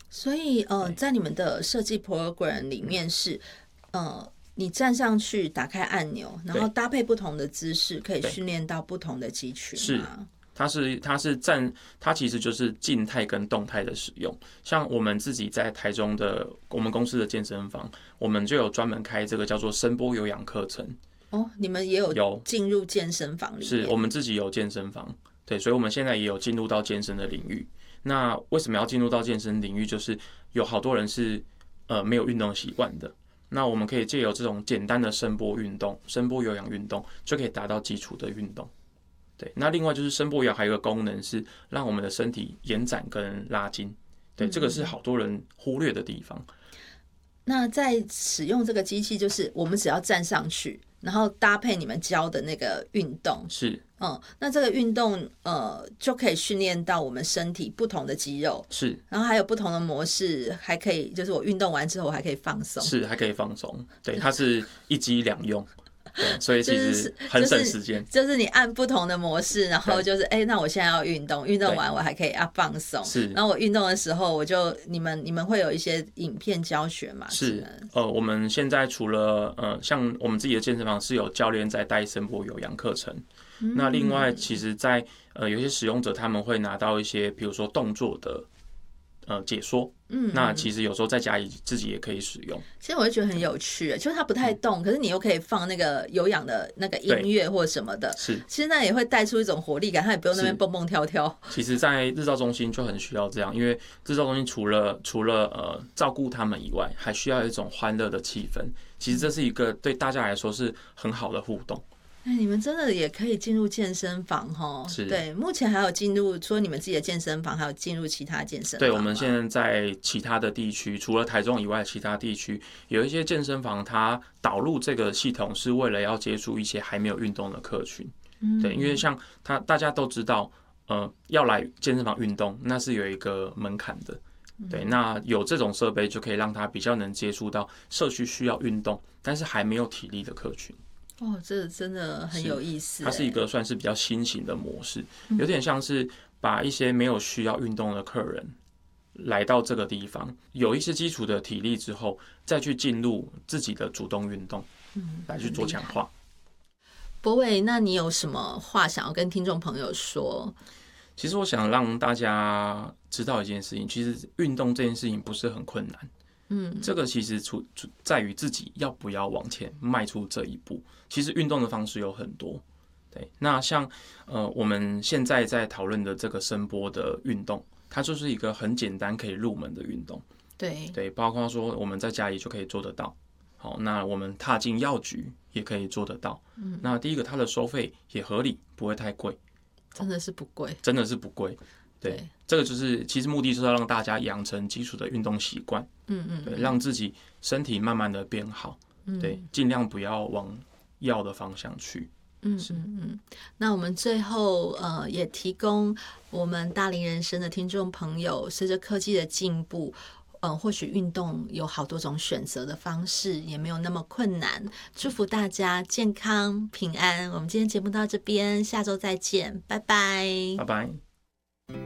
所以在你们的设计 program 里面是你站上去打开按钮，然后搭配不同的姿势，可以训练到不同的肌群吗？ 它其实就是静态跟动态的使用。像我们自己在台中的我们公司的健身房，我们就有专门开这个叫做声波有氧课程。 你们也有进入健身房里面？ 是我们自己有健身房，对，所以我们现在也有进入到健身的领域。那为什么要进入到健身领域？就是有好多人是没有运动习惯的。那我们可以借由这种简单的声波运动、声波有氧运动，就可以达到基础的运动。对，那另外就是声波有氧还有一个功能是让我们的身体延展跟拉筋，对，这个是好多人忽略的地方。 那在使用这个机器，就是我们只要站上去，然后搭配你们教的那个运动， 是， 那这个运动就可以训练到我们身体不同的肌肉， 是， 然后还有不同的模式，还可以就是我运动完之后我还可以放松， 是还可以放松，对，它是一机两用。所以其实很省时间， 就是你按不同的模式，然后就是那我现在要运动，运动完我还可以放松， 是。 然后我运动的时候，我就你们会有一些影片教学嘛？ 是，我们现在除了像我们自己的健身房是有教练在带声波有氧课程，那另外其实在有些使用者他们会拿到一些比如说动作的解说，那其实有时候在家里自己也可以使用。 其实我就觉得很有趣，就是它不太动，可是你又可以放那个有氧的那个音乐或什么的， 是， 其实那也会带出一种活力感，它也不用那边蹦蹦跳跳。 其实，在日照中心就很需要这样，因为日照中心除了照顾他们以外，还需要一种欢乐的气氛。其实这是一个对大家来说是很好的互动。 你们真的也可以进入健身房对，目前还有进入除了你们自己的健身房，还有进入其他健身房。 对，我们现在在其他的地区，除了台中以外，其他地区有一些健身房，它导入这个系统是为了要接触一些还没有运动的客群。对，因为像大家都知道，要来健身房运动，那是有一个门槛的。对，那有这种设备就可以让他比较能接触到社区需要运动，但是还没有体力的客群。 这真的很有意思。 它是一个算是比较新型的模式，有点像是把一些没有需要运动的客人来到这个地方，有一些基础的体力之后，再去进入自己的主动运动，来去做强化。 柏伟，那你有什么话想要跟听众朋友说？ 其实我想让大家知道一件事情，其实运动这件事情不是很困难。这个其实在于自己要不要往前迈出这一步。其实运动的方式有很多，对。那像我们现在在讨论的这个声波的运动，它就是一个很简单可以入门的运动。对，包括说我们在家里就可以做得到。好，那我们踏进药局也可以做得到。那第一个，它的收费也合理，不会太贵。 真的是不贵， 真的是不贵。对，这个就是其实目的就是要让大家养成基础的运动习惯，对，让自己身体慢慢的变好，对，尽量不要往药的方向去。 那我们最后也提供我们大龄人生的听众朋友，随着科技的进步，或许运动有好多种选择的方式，也没有那么困难。祝福大家健康平安。我们今天节目到这边，下周再见，拜拜， 拜拜。